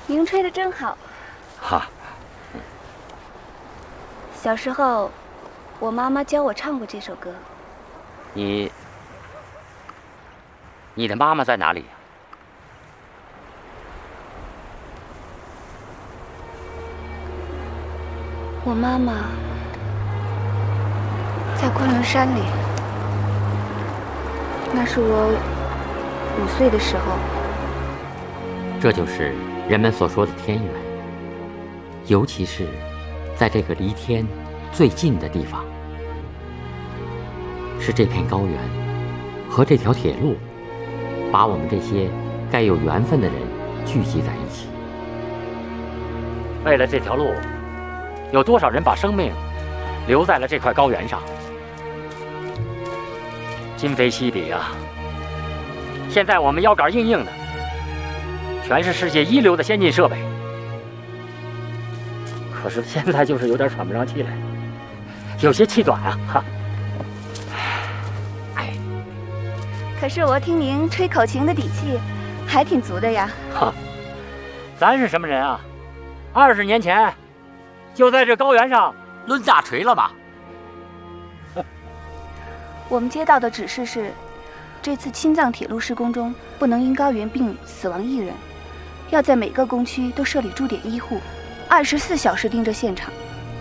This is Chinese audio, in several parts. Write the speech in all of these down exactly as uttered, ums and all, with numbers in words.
您吹得真好。 哈。 小时候，我妈妈教我唱过这首歌。 你，你的妈妈在哪里呀？ 我妈妈在昆仑山里，那是我五岁的时候。 这就是人们所说的天缘，尤其是在这个离天最近的地方，是这片高原和这条铁路，把我们这些该有缘分的人聚集在一起。为了这条路，有多少人把生命留在了这块高原上？今非昔比啊！现在我们腰杆硬硬的，全是世界一流的先进设备。可是现在就是有点喘不上气来，有些气短啊！哈。哎， 可是我听您吹口琴的底气还挺足的呀。 哈，咱是什么人啊？二十年前就在这高原上抡大锤了吧？ 我们接到的指示是，这次青藏铁路施工中不能因高原病死亡一人，要在每个工区都设立驻点医护，二十四小时盯着现场，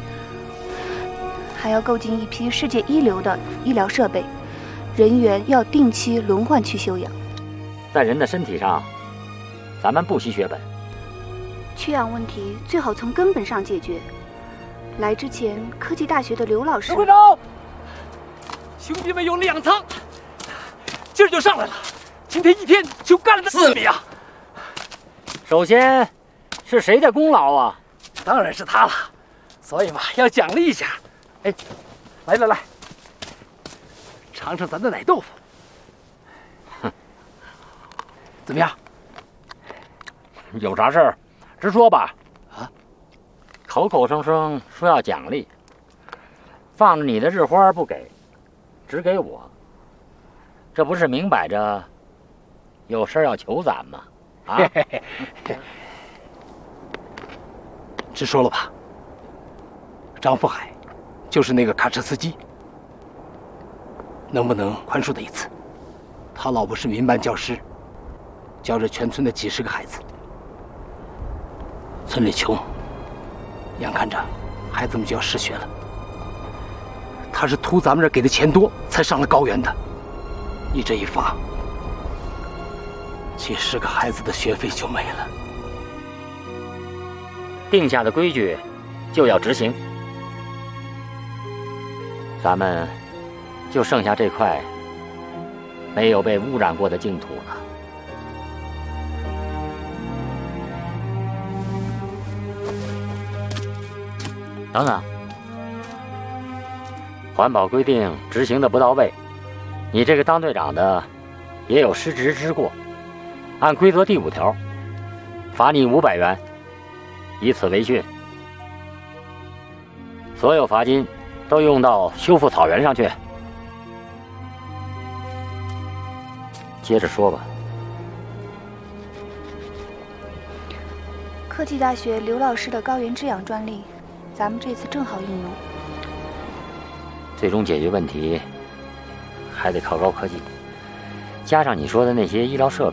还要购进一批世界一流的医疗设备，人员要定期轮换去休养。 在人的身体上，咱们不惜血本。 缺氧问题最好从根本上解决。来之前，科技大学的刘老师。 会长，兄弟们有了氧舱，今儿就上来了。今天一天就干了四米啊！ 首先，是谁的功劳啊？ 当然是他了，所以嘛，要奖励一下。哎，来来来，尝尝咱的奶豆腐。 哼， 怎么样？ 有啥事儿，直说吧。 啊， 口口声声说要奖励，放着你的日花不给，只给我，这不是明摆着有事要求咱吗？啊！ 直说了吧，张富海就是那个卡车司机，能不能宽恕他一次？他老婆是民办教师，教着全村的几十个孩子，村里穷，眼看着孩子们就要失学了。他是图咱们这给的钱多才上了高原的，你这一罚，几十个孩子的学费就没了。 定下的规矩就要执行，咱们就剩下这块没有被污染过的净土了。等等，环保规定执行的不到位，你这个当队长的也有失职之过，按规则第五条，罚你五百元。以此为训，所有罚金都用到修复草原上去。接着说吧。 科技大学刘老师的高原制氧专利，咱们这次正好应用。 最终解决问题还得靠高科技，加上你说的那些医疗设备，